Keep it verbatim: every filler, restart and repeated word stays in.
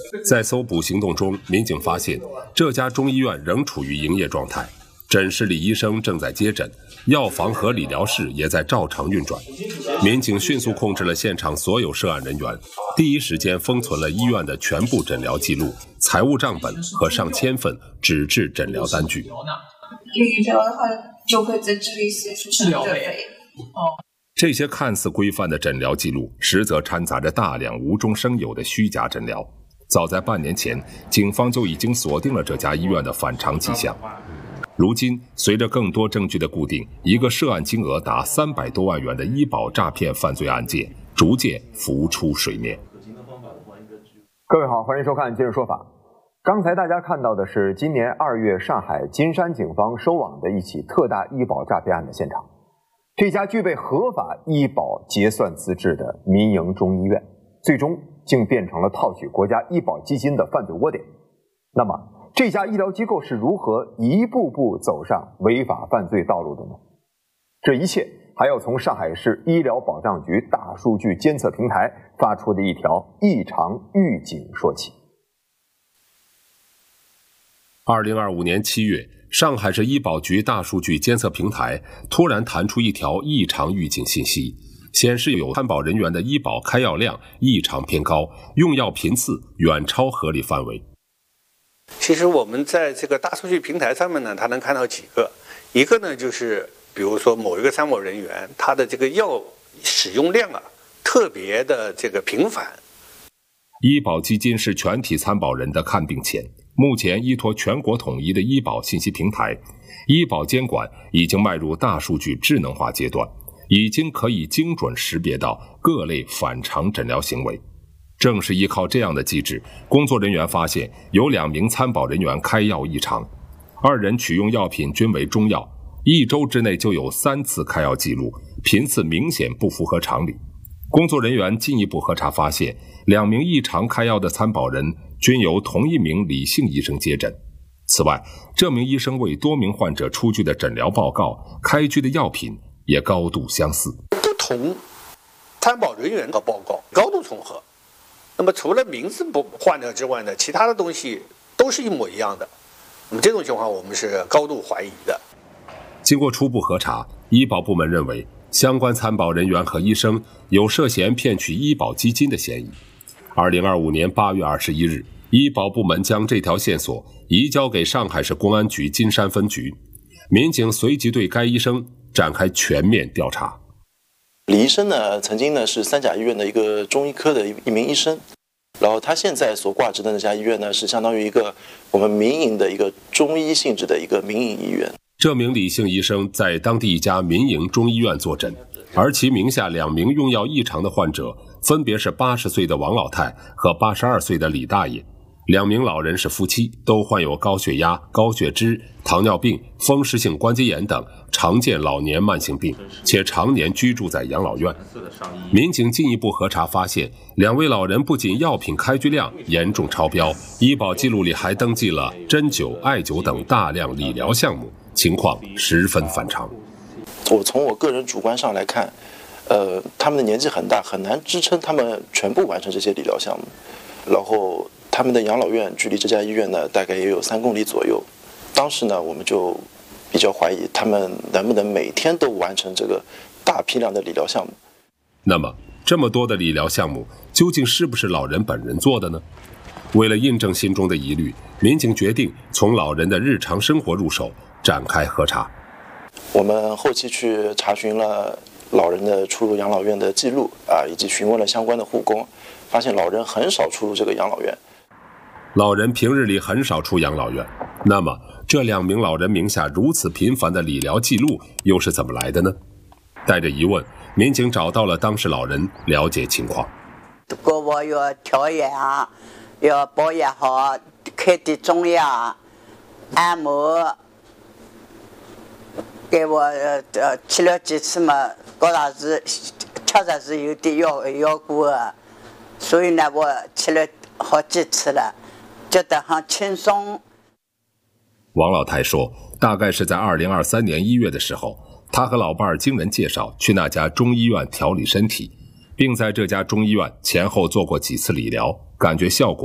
在搜捕行动中，民警发现这家中医院仍处于营业状态，诊室里医生正在接诊，药房和理疗室也在照常运转。民警迅速控制了现场所有涉案人员，第一时间封存了医院的全部诊疗记录、财务账本和上千份纸质诊疗单据。 预疗的话，就会在这里写出治疗费。哦。 这些看似规范的诊疗记录，实则掺杂着大量无中生有的虚假诊疗。早在半年前，警方就已经锁定了这家医院的反常迹象。如今，随着更多证据的固定，一个涉案金额达三百多万元的医保诈骗犯罪案件逐渐浮出水面。 各位好，欢迎收看《今日说法》。刚才大家看到的是今年二月上海金山警方收网的一起特大医保诈骗案的现场。这家具备合法医保结算资质的民营中医院，最终竟变成了套取国家医保基金的犯罪窝点。那么，这家医疗机构是如何一步步走上违法犯罪道路的呢？这一切还要从上海市医疗保障局大数据监测平台发出的一条异常预警说起。 二零二五年七月，上海市医保局大数据监测平台突然弹出一条异常预警信息，显示有参保人员的医保开药量异常偏高，用药频次远超合理范围。 其实我们在这个大数据平台上面呢，它能看到几个，一个呢就是比如说某一个参保人员他的这个药使用量啊特别的这个频繁。 医保基金是全体参保人的看病钱，目前依托全国统一的医保信息平台，医保监管已经迈入大数据智能化阶段，已经可以精准识别到各类反常诊疗行为。正是依靠这样的机制，工作人员发现有两名参保人员开药异常，二人取用药品均为中药，一周之内就有三次开药记录，频次明显不符合常理。工作人员进一步核查发现，两名异常开药的参保人均由同一名李姓医生接诊。此外，这名医生为多名患者出具的诊疗报告、开具的药品也高度相似。 不同参保人员的报告高度重合，那么除了名字不换掉之外呢，其他的东西都是一模一样的。那么这种情况我们是高度怀疑的。 经过初步核查，医保部门认为相关参保人员和医生有涉嫌骗取医保基金的嫌疑。二零二五年八月二十一日，医保部门将这条线索移交给上海市公安局金山分局，民警随即对该医生展开全面调查。 李医生呢，曾经呢是三甲医院的一个中医科的一名医生，然后他现在所挂职的那家医院呢，是相当于一个我们民营的一个中医性质的一个民营医院。 这名李姓医生在当地一家民营中医院坐诊，而其名下两名用药异常的患者分别是八十岁的王老太和八十二岁的李大爷。两名老人是夫妻，都患有高血压、高血脂、糖尿病、风湿性关节炎等常见老年慢性病，且常年居住在养老院。民警进一步核查发现，两位老人不仅药品开具量严重超标，医保记录里还登记了针灸、艾灸等大量理疗项目，情况十分反常。 我从我个人主观上来看，呃，他们的年纪很大，很难支撑他们全部完成这些理疗项目。然后他们的养老院距离这家医院呢，大概也有三公里左右。当时呢，我们就比较怀疑他们能不能每天都完成这个大批量的理疗项目。 那么，这么多的理疗项目，究竟是不是老人本人做的呢？为了印证心中的疑虑，民警决定从老人的日常生活入手，展开核查。 我们后期去查询了老人的出入养老院的记录啊，以及询问了相关的护工，发现老人很少出入这个养老院。 老人平日里很少出养老院，那么这两名老人名下如此频繁的理疗记录又是怎么来的呢？带着疑问，民警找到了当事老人，了解情况。 如果我要调养，要保养好，开点中药、按摩，给我呃吃了几次嘛，觉得是确实是有点效效果的，所以呢，我吃了好几次了，觉得很轻松。 王老太说，大概是在二零二三年一月的时候，她和老伴儿经人介绍去那家中医院调理身体，并在这家中医院前后做过几次理疗，感觉效果